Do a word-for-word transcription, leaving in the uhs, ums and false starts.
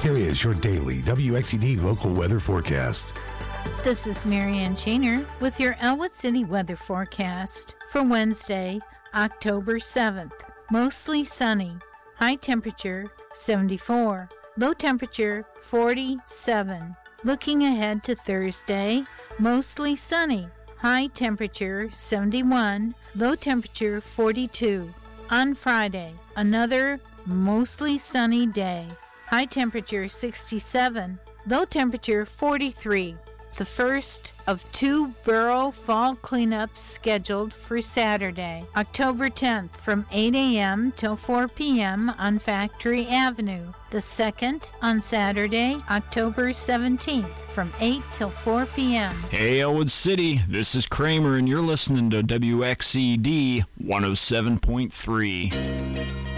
Here is your daily W X E D local weather forecast. This is Marianne Shaner with your Elwood City weather forecast for Wednesday, October seventh. Mostly sunny. High temperature seventy-four. Low temperature forty-seven. Looking ahead to Thursday, mostly sunny. High temperature seventy-one. Low temperature forty-two. On Friday, another mostly sunny day. High temperature sixty-seven. Low temperature forty-three. The first of two borough fall cleanups scheduled for Saturday, October tenth from eight a.m. till four p.m. on Factory Avenue. The second on Saturday, October seventeenth from eight till four p.m. Hey, Elwood City, this is Kramer, and you're listening to W X E D one oh seven point three.